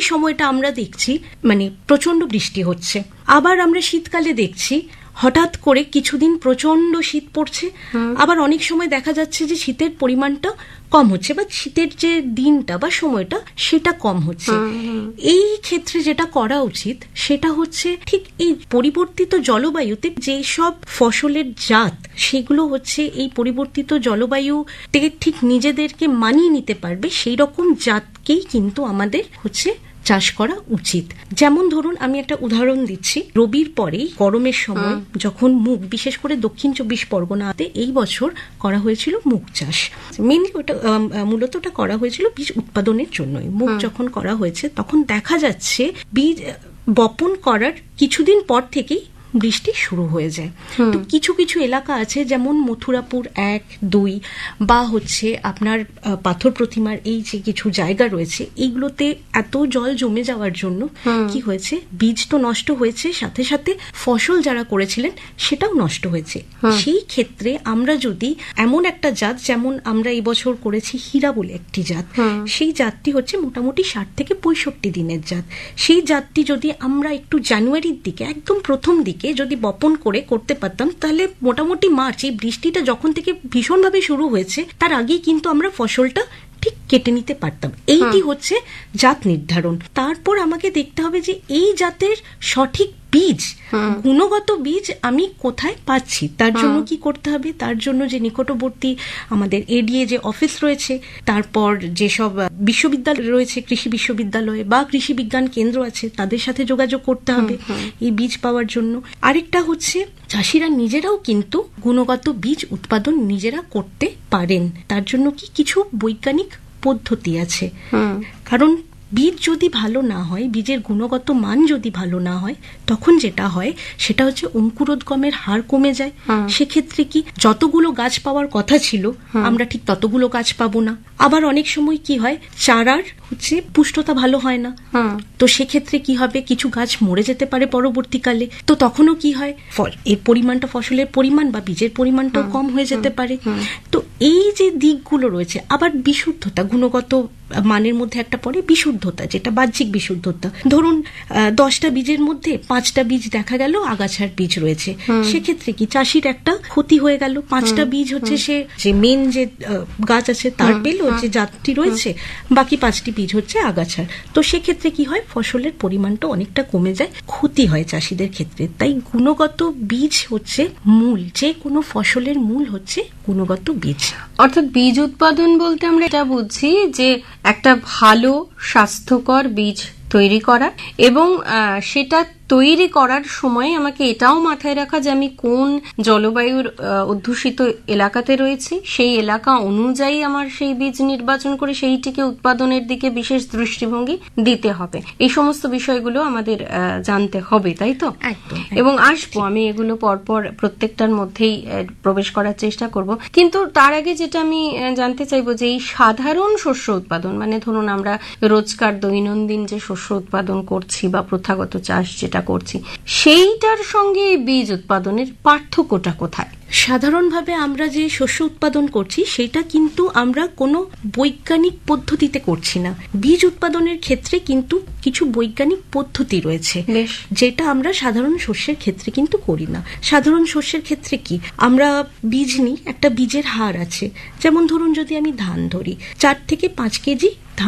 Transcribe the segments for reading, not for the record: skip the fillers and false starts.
সময়টা আমরা দেখছি মানে প্রচন্ড বৃষ্টি হচ্ছে, আবার আমরা শীতকালে দেখছি হঠাৎ করে কিছুদিন প্রচন্ড শীত পড়ছে, আবার অনেক সময় দেখা যাচ্ছে যে শীতের পরিমাণটা কম হচ্ছে বা শীতের যে দিনটা বা সময়টা সেটা কম হচ্ছে। এই ক্ষেত্রে যেটা করা উচিত সেটা হচ্ছে ঠিক এই পরিবর্তিত জলবায়ুতে যে সব ফসলের জাত সেগুলো হচ্ছে এই পরিবর্তিত জলবায়ুতে ঠিক নিজেদেরকে মানিয়ে নিতে পারবে সেই রকম জাতকেই কিন্তু আমাদের হচ্ছে চাষ করা উচিত। যেমন ধরুন আমি একটা উদাহরণ দিচ্ছি, রবির পরেই গরমের সময় যখন মুগ, বিশেষ করে দক্ষিণ 24 পরগনাতে এই বছর করা হয়েছিল মুগ চাষ। মেনলি ওটা মূলত ওটা করা হয়েছিল বীজ উৎপাদনের জন্যই। মুগ যখন করা হয়েছে তখন দেখা যাচ্ছে বীজ বপন করার কিছুদিন পর থেকেই বৃষ্টি শুরু হয়ে যায়। তো কিছু কিছু এলাকা আছে যেমন মথুরাপুর 1, 2 বা হচ্ছে আপনার পাথর প্রতিমার এই যে কিছু জায়গা রয়েছে, এইগুলোতে এত জল জমে যাওয়ার জন্য কি হয়েছে, বীজ তো নষ্ট হয়েছে, সাথে সাথে ফসল যারা করেছিলেন সেটাও নষ্ট হয়েছে। সেই ক্ষেত্রে আমরা যদি এমন একটা জাত, যেমন আমরা এই বছর করেছি হীরা বলে একটি জাত, সেই জাতটি হচ্ছে মোটামুটি 60 থেকে 65 দিনের জাত। সেই জাতটি যদি আমরা একটু জানুয়ারির দিকে একদম প্রথম দিকে যদি বপন করে করতে পারতাম, তাহলে মোটামুটি মার্চ, এই বৃষ্টিটা যখন থেকে ভীষণভাবে শুরু হয়েছে তার আগেই কিন্তু আমরা ফসলটা ঠিক কেটে নিতে পারতাম। এইটি হচ্ছে জাত নির্ধারণ। তারপর আমাকে দেখতে হবে যে এই জাতের সঠিক বীজ, গুণগত বীজ আমি কোথায় পাচ্ছি। তার জন্য কি করতে হবে, তার জন্য যে নিকটবর্তী আমাদের এডিএ যে অফিস রয়েছে, তারপর যেসব বিশ্ববিদ্যালয় রয়েছে, কৃষি বিশ্ববিদ্যালয় বা কৃষি বিজ্ঞান কেন্দ্র আছে, তাদের সাথে যোগাযোগ করতে হবে এই বীজ পাওয়ার জন্য। আরেকটা হচ্ছে চাষিরা নিজেরাও কিন্তু গুণগত বীজ উৎপাদন নিজেরা করতে পারেন। তার জন্য কি কিছু বৈজ্ঞানিক পদ্ধতি আছে। কারণ বীজ যদি ভালো না হয়, বীজের গুণগত মান যদি ভালো না হয়, তখন যেটা হয় সেটা হচ্ছে অঙ্কুরোদ্গমের হার কমে যায়। সেক্ষেত্রে কি যতগুলো গাছ পাওয়ার কথা ছিল আমরা ঠিক ততগুলো গাছ পাবো না। আবার অনেক সময় কি হয়, চারার হচ্ছে পুষ্টতা ভালো হয় না, তো সেক্ষেত্রে কি হবে, কিছু গাছ মরে যেতে পারে পরবর্তীকালে। তো তখনও কি হয়, এর পরিমাণটা, ফসলের পরিমাণ বা বীজের পরিমাণটাও কম হয়ে যেতে পারে। তো এই যে দিকগুলো রয়েছে, আবার বিশুদ্ধতা, গুণগত মানের মধ্যে একটা পড়ে বিশুদ্ধতা, যেটা বাহ্যিক বিশুদ্ধতা। ধরুন 10টা বীজের মধ্যে 5টা বীজ দেখা গেল আগাছার বীজ রয়েছে, সেক্ষেত্রে কি চাষির একটা ক্ষতি হয়ে গেল। 5টা বীজ হচ্ছে সে যে মেন যে গাছ আছে তার পেল, যে জাতটি রয়েছে, বাকি 5টি বীজ হচ্ছে আগাছার। তো সেক্ষেত্রে কি হয়, ফসলের পরিমাণটা অনেকটা কমে যায়, ক্ষতি হয় চাষিদের ক্ষেত্রে। তাই গুণগত বীজ হচ্ছে মূল, যে কোনো ফসলের মূল হচ্ছে গুণগত বীজ। অর্থাৎ বীজ উৎপাদন বলতে আমরা এটা বুঝছি যে একটা ভালো স্বাস্থ্যকর বীজ তৈরি করা, এবং সেটা তৈরি করার সময় আমাকে এটাও মাথায় রাখা যে আমি কোন জলবায়ুর অধ্যুষিত এলাকাতে রয়েছি, সেই এলাকা অনুযায়ী আমার সেই বীজ নির্বাচন করে সেইটিকে উৎপাদনের দিকে বিশেষ দৃষ্টিভঙ্গি দিতে হবে। এই সমস্ত বিষয়গুলো আমাদের জানতে হবে, তাই তো? এবং আসবো আমি এগুলো পরপর প্রত্যেকটার মধ্যেই প্রবেশ করার চেষ্টা করব। কিন্তু তার আগে যেটা আমি জানতে চাইবো যে এই সাধারণ শস্য উৎপাদন, মানে ধরুন আমরা রোজকার দৈনন্দিন যে শস্য উৎপাদন করছি বা প্রথাগত চাষ যেটা করছি, সেইটার সঙ্গে বীজ উৎপাদনের পার্থক্যটা কোথায়? সাধারণভাবে আমরা যে শস্য উৎপাদন করছি সেটা কিন্তু আমরা কোনো বৈজ্ঞানিক পদ্ধতিতে করছি না। বীজ উৎপাদনের ক্ষেত্রে কিন্তু কিছু বৈজ্ঞানিক পদ্ধতি রয়েছে, যেটা আমরা সাধারণ শস্যের ক্ষেত্রে কিন্তু করি না। সাধারণ শস্যের ক্ষেত্রে কি, আমরা বীজ নিই, একটা বীজের হার আছে। যেমন ধরুন যদি আমি ধান ধরি, 4 থেকে 5 কেজি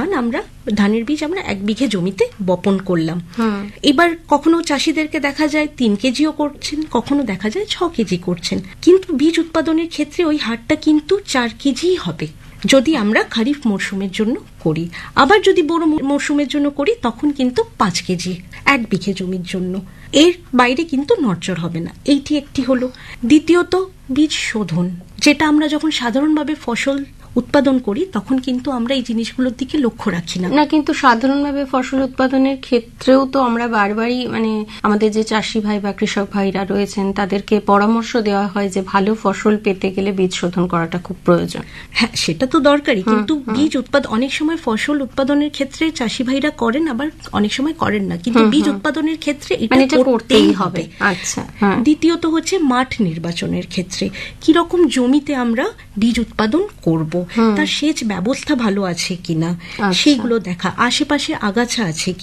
ধানের বীজ আমরা 1 বিঘে জমিতে বপন করলাম। এবার কখনো চাষিদেরকে দেখা যায় 3 কেজিও করছেন, কখনো দেখা যায় 6 কেজি করছেন। কিন্তু বীজ উৎপাদনের ক্ষেত্রে ওই হারটা কিন্তু 4 কেজি হবে যদি আমরা খারিফ মরশুমের জন্য করি। আবার যদি বড় মরশুমের জন্য করি তখন কিন্তু 5 কেজি 1 বিঘে জমির জন্য, এর বাইরে কিন্তু নড়চড় হবে না। এইটি একটি হলো। দ্বিতীয়ত বীজ শোধন, যেটা আমরা যখন সাধারণভাবে ফসল উৎপাদন করি তখন কিন্তু আমরা এই জিনিসগুলোর দিকে লক্ষ্য রাখি না। কিন্তু সাধারণভাবে ফসল উৎপাদনের ক্ষেত্রেও তো আমরা বারবারই মানে আমাদের যে চাষি ভাই বা কৃষক ভাইরা রয়েছেন তাদেরকে পরামর্শ দেওয়া হয় যে ভালো ফসল পেতে গেলে বীজ শোধন করাটা খুব প্রয়োজন। হ্যাঁ, সেটা তো দরকারি, কিন্তু বীজ উৎপাদন অনেক সময় ফসল উৎপাদনের ক্ষেত্রে চাষি ভাইরা করেন, আবার অনেক সময় করেন না, কিন্তু বীজ উৎপাদনের ক্ষেত্রে এটা করতেই হবে। আচ্ছা। দ্বিতীয়ত হচ্ছে মাঠ নির্বাচনের ক্ষেত্রে, কিরকম জমিতে আমরা বীজ উৎপাদন করব, তার সেচ ব্যবস্থা ভালো আছে কিনা সেইগুলো দেখা, আশেপাশে আগাছা আছে